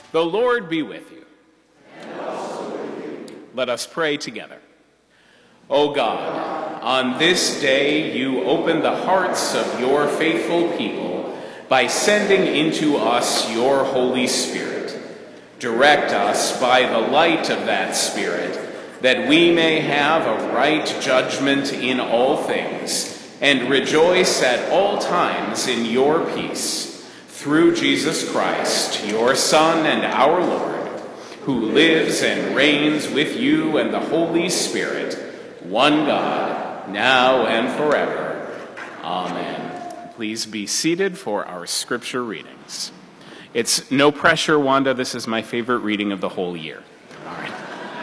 The Lord be with you. And also with you. Let us pray together. O God, on this day you open the hearts of your faithful people by sending into us your Holy Spirit. Direct us by the light of that Spirit, that we may have a right judgment in all things, and rejoice at all times in your peace. Through Jesus Christ, your Son and our Lord, who lives and reigns with you and the Holy Spirit, one God, now and forever. Amen. Please be seated for our scripture readings. It's no pressure, Wanda. This is my favorite reading of the whole year. All right.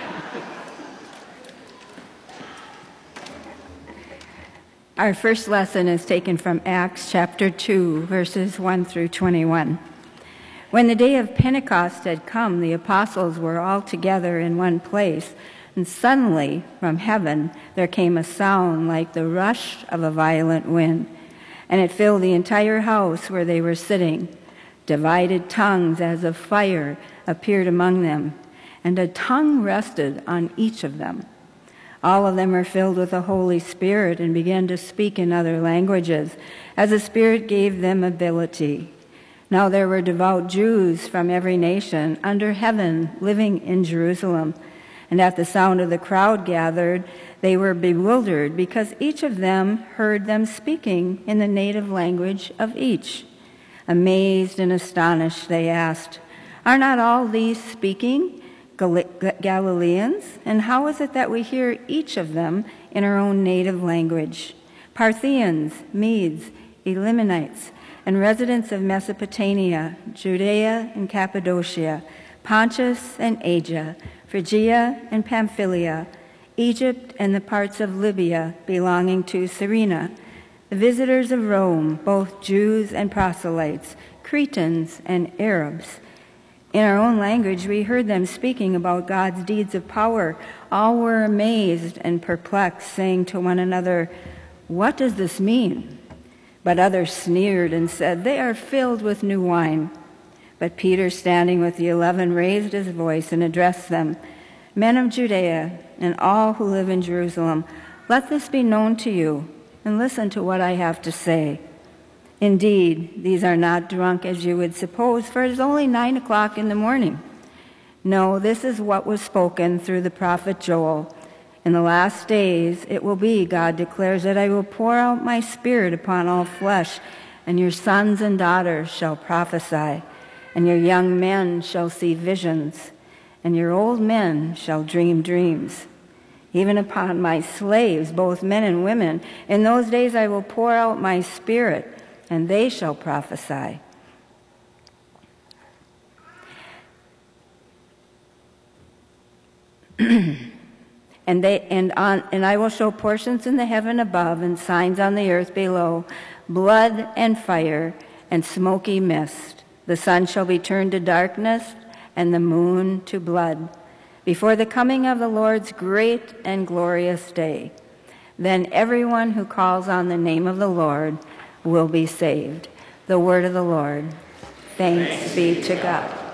Our first lesson is taken from Acts chapter 2, verses 1 through 21. When the day of Pentecost had come, the apostles were all together in one place, and suddenly from heaven there came a sound like the rush of a violent wind, and it filled the entire house where they were sitting. Divided tongues as of fire appeared among them, and a tongue rested on each of them. All of them were filled with the Holy Spirit and began to speak in other languages, as the Spirit gave them ability. Now there were devout Jews from every nation under heaven living in Jerusalem. And at the sound of the crowd gathered, they were bewildered, because each of them heard them speaking in the native language of each. Amazed and astonished, they asked, "Are not all these speaking Galileans? And how is it that we hear each of them in our own native language? Parthians, Medes, Elamites, and residents of Mesopotamia, Judea and Cappadocia, Pontus and Asia, Phrygia and Pamphylia, Egypt and the parts of Libya belonging to Cyrene, the visitors of Rome, both Jews and proselytes, Cretans and Arabs. In our own language, we heard them speaking about God's deeds of power. All were amazed and perplexed, saying to one another, 'What does this mean?' But others sneered and said, 'They are filled with new wine.' But Peter, standing with the 11, raised his voice and addressed them, 'Men of Judea and all who live in Jerusalem, let this be known to you, and listen to what I have to say. Indeed, these are not drunk as you would suppose, for it is only 9 o'clock in the morning. No, this is what was spoken through the prophet Joel. In the last days it will be, God declares, that I will pour out my Spirit upon all flesh, and your sons and daughters shall prophesy, and your young men shall see visions, and your old men shall dream dreams. Even upon my slaves, both men and women, in those days I will pour out my Spirit, and they shall prophesy. And I will show portions in the heaven above and signs on the earth below, blood and fire and smoky mist. The sun shall be turned to darkness and the moon to blood, before the coming of the Lord's great and glorious day. Then everyone who calls on the name of the Lord will be saved." The word of the Lord. Thanks be to God.